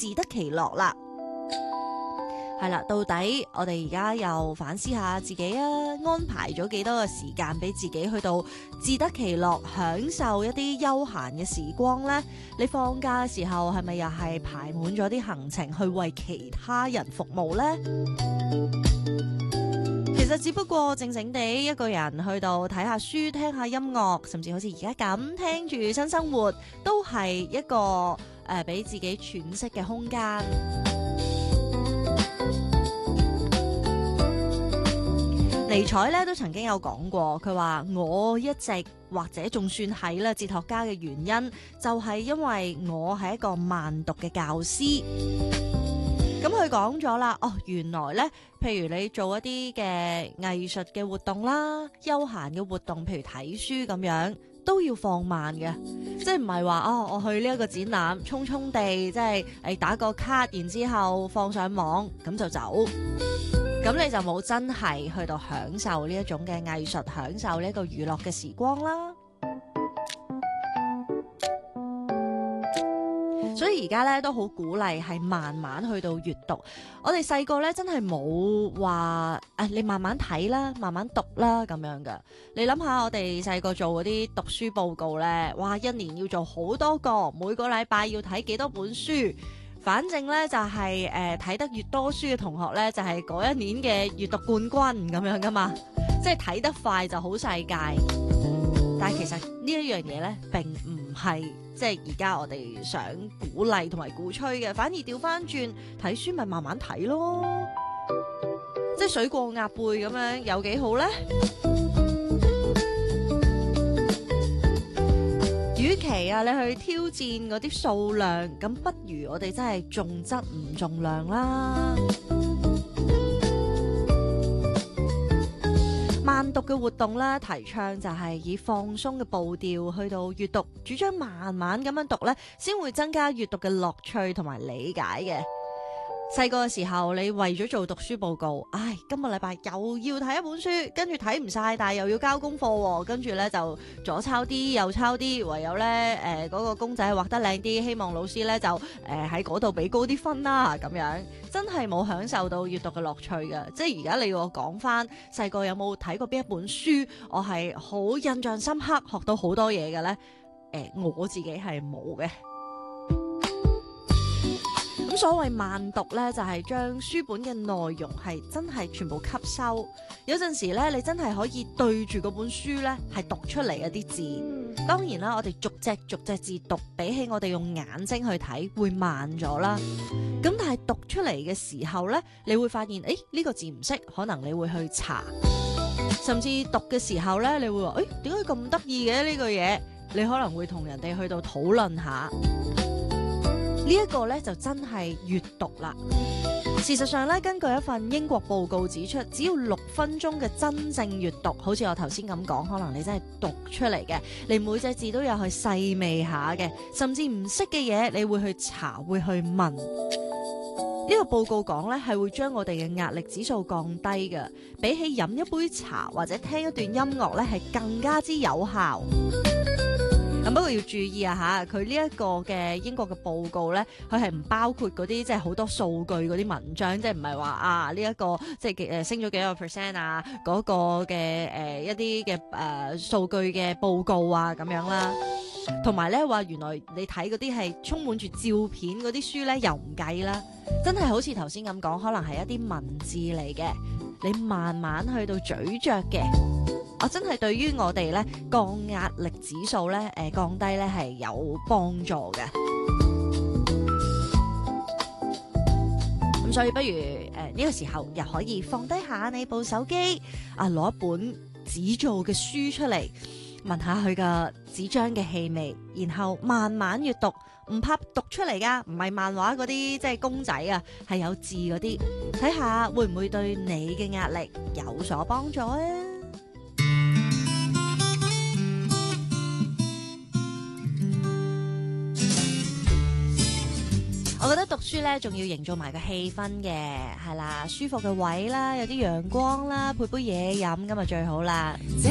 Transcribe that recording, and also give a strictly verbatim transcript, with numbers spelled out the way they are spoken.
自得其樂啦。係啦，到底我哋而家又反思下自己啊，安排咗幾多個時間俾自己去到自得其樂，享受一啲休閒嘅時光呢？你放假嘅時候係咪又係排滿咗啲行程去為其他人服務呢？其實只不過靜靜地一個人去到睇下書、聽下音樂，甚至好似而家咁聽住新生活，都係一個誒俾自己喘息嘅空間。尼采咧都曾經有講過，佢話我一直或者仲算係咧哲學家嘅原因，就係因為我係一個慢讀嘅教師。咁佢講咗啦，哦，原來咧，譬如你做一啲嘅藝術嘅活動啦，休閒嘅活動，譬如睇書咁樣，都要放慢嘅，即係唔係話哦，我去呢一個展覽，匆匆地即係誒打個卡，然之後放上網咁就走。咁你就冇真係去到享受呢一種嘅藝術，享受呢一個娛樂嘅時光啦。所以而家咧都好鼓勵係慢慢去到閱讀。我哋細個咧真係冇話誒，你慢慢睇啦，慢慢讀啦咁樣噶。你諗下我哋細個做嗰啲讀書報告咧，哇，一年要做好多個，每個禮拜要睇幾多本書。反正咧就係誒睇得越多書嘅同學咧，就係、是、嗰一年嘅閱讀冠軍咁樣噶嘛，即係睇得快就好世界。但係其實呢一樣嘢咧並唔係即係而家我哋想鼓勵同埋鼓吹嘅，反而調翻轉睇書咪慢慢睇咯，即係水過鴨背咁樣有幾好咧？與其啊，你去挑戰嗰啲數量，咁不如我哋真係重質唔重量啦。慢讀嘅活動咧，提倡就係以放鬆嘅步調去到閱讀，主張慢慢咁樣讀咧，先會增加閱讀嘅樂趣同埋理解嘅。細個嘅時候，你為咗做讀書報告，唉，今個禮拜又要睇一本書，跟住睇唔晒，但係又要交功課，跟住咧就左抄啲右抄啲，唯有咧誒嗰個公仔畫得靚啲，希望老師咧就誒喺嗰度俾高啲分啦，咁樣真係冇享受到閱讀嘅樂趣㗎。即係而家你要我講翻細個有冇睇過邊一本書，我係好印象深刻，學到好多嘢嘅咧？誒、呃，我自己係冇嘅。咁所謂慢讀咧，就係將書本嘅內容係真係全部吸收。有陣時咧，你真係可以對住嗰本書咧，係讀出嚟一啲字。當然啦，我哋逐隻逐隻字讀，比起我哋用眼睛去睇，會慢咗啦。咁但係讀出嚟嘅時候咧，你會發現，誒呢個字唔識，可能你會去查。甚至讀嘅時候咧，你會話，誒點解咁得意嘅呢個嘢？你可能會同人哋去到討論下。呢一個咧就真係閱讀啦。事實上咧，根據一份英國報告指出，只要六分鐘嘅真正閱讀，好似我頭先咁講，可能你真係讀出嚟嘅，你每隻字都有去細味下嘅，甚至唔識嘅嘢，你會去查，會去問。呢個報告講咧，係會將我哋嘅壓力指數降低嘅，比起飲一杯茶或者聽一段音樂咧，係更加之有效。咁不過要注意啊吓，佢呢一個嘅英國嘅報告咧，佢係唔包括嗰啲即係好多數據嗰啲文章，即係唔係話啊呢一個即係誒升咗幾個 percent 啊嗰個嘅誒一啲嘅誒數據嘅報告啊咁樣啦，同埋咧話原來你睇嗰啲係充滿住照片嗰啲書咧又唔計啦，真係好似頭先咁講，可能係一啲文字嚟嘅，你慢慢去到咀嚼嘅。我真係對於我哋咧降壓力指數咧，誒、呃、降低咧係有幫助嘅。咁所以不如誒呢、呃這個時候又可以放低下你部手機，啊攞一本紙做嘅書出嚟，聞下佢嘅紙張嘅氣味，然後慢慢閱讀，唔怕讀出嚟噶，唔係漫畫嗰啲即係公仔啊，係有字嗰啲，睇下會唔會對你嘅壓力有所幫助啊！我覺得讀書咧，仲要營造埋個氣氛嘅，係啦，舒服嘅位啦，有啲陽光啦，配杯嘢飲咁啊最好啦。